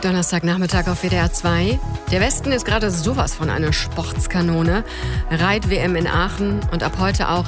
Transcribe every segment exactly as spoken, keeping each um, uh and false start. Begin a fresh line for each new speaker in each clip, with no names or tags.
Donnerstagnachmittag auf W D R zwei. Der Westen ist gerade sowas von einer Sportskanone. Reit-W M in Aachen und ab heute auch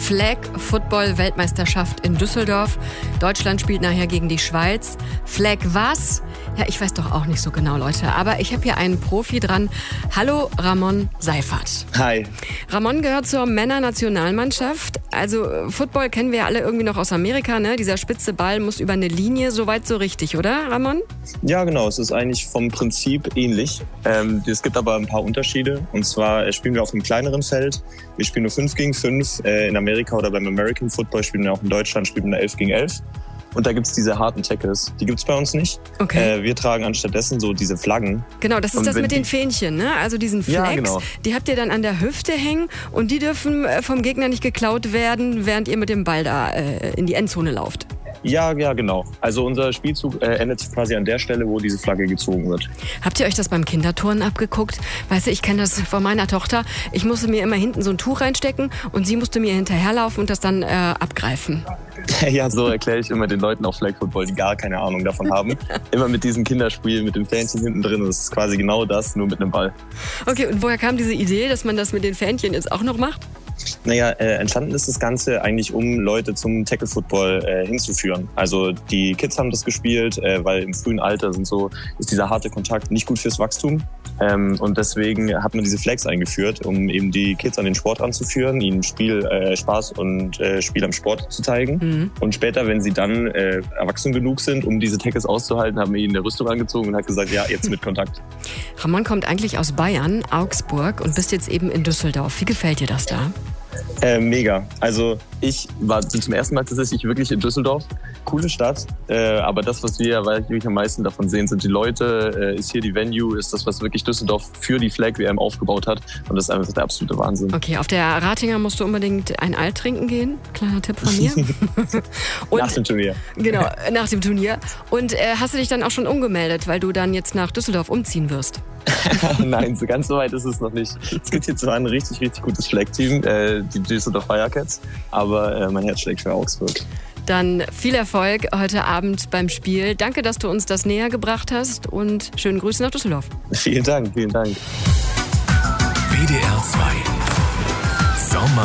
Flag-Football-Weltmeisterschaft in Düsseldorf. Deutschland spielt nachher gegen die Schweiz. Flag was? Ja, ich weiß doch auch nicht so genau, Leute. Aber ich habe hier einen Profi dran. Hallo, Ramon Seyfarth.
Hi.
Ramon gehört zur Männernationalmannschaft. Also Football kennen wir ja alle irgendwie noch aus Amerika, ne? Dieser spitze Ball muss über eine Linie, soweit so richtig, oder, Ramon?
Ja, genau. Es ist eigentlich vom Prinzip ähnlich. Ähm, es gibt aber ein paar Unterschiede. Und zwar spielen wir auf einem kleineren Feld. Wir spielen nur fünf gegen fünf. Äh, in Amerika oder beim American Football spielen wir auch in Deutschland, spielen wir elf gegen elf. Und da gibt's diese harten Tackles. Die gibt's bei uns nicht.
Okay.
Äh, wir tragen anstattdessen so diese Flaggen.
Genau, das ist
und
das mit den
die...
Fähnchen, ne? Also diesen Flags,
ja, genau.
Die habt ihr dann an der Hüfte hängen und die dürfen vom Gegner nicht geklaut werden, während ihr mit dem Ball da äh, in die Endzone lauft.
Ja, ja, genau. Also unser Spielzug äh, endet quasi an der Stelle, wo diese Flagge gezogen wird.
Habt ihr euch das beim Kinderturnen abgeguckt? Weißt du, ich kenne das von meiner Tochter. Ich musste mir immer hinten so ein Tuch reinstecken und sie musste mir hinterherlaufen und das dann äh, abgreifen.
Ja, so erkläre ich immer den Leuten auf Flag Football, die gar keine Ahnung davon haben. Immer mit diesem Kinderspiel, mit dem Fähnchen hinten drin. Das ist quasi genau das, nur mit einem Ball.
Okay, und woher kam diese Idee, dass man das mit den Fähnchen jetzt auch noch macht?
Naja, äh, entstanden ist das Ganze eigentlich, um Leute zum Tackle-Football äh, hinzuführen. Also die Kids haben das gespielt, äh, weil im frühen Alter sind so, ist dieser harte Kontakt nicht gut fürs Wachstum. Ähm, und deswegen hat man diese Flags eingeführt, um eben die Kids an den Sport anzuführen, ihnen Spiel, äh, Spaß und äh, Spiel am Sport zu zeigen. Mhm. Und später, wenn sie dann äh, erwachsen genug sind, um diese Tackles auszuhalten, haben wir ihnen eine Rüstung angezogen und hat gesagt, ja, jetzt mit Kontakt.
Ramon kommt eigentlich aus Bayern, Augsburg, und bist jetzt eben in Düsseldorf. Wie gefällt dir das da?
Äh, mega. Also ich war zum ersten Mal tatsächlich wirklich in Düsseldorf. Coole Stadt, äh, aber das, was wir wirklich am meisten davon sehen, sind die Leute, äh, ist hier die Venue, ist das, was wirklich Düsseldorf für die Flag-W M aufgebaut hat, und das ist einfach der absolute Wahnsinn.
Okay, auf der Ratinger musst du unbedingt ein Alt trinken gehen, kleiner Tipp von mir.
Und, nach dem Turnier.
Genau, nach dem Turnier. Und äh, hast du dich dann auch schon umgemeldet, weil du dann jetzt nach Düsseldorf umziehen wirst?
Nein, so ganz so weit ist es noch nicht. Es gibt hier zwar ein richtig, richtig gutes Flag-Team, äh, die Düsseldorf Firecats, aber äh, mein Herz schlägt für Augsburg.
Dann viel Erfolg heute Abend beim Spiel. Danke, dass du uns das näher gebracht hast und schönen Grüße nach Düsseldorf.
Vielen Dank, vielen Dank.
W D R zwei Sommer.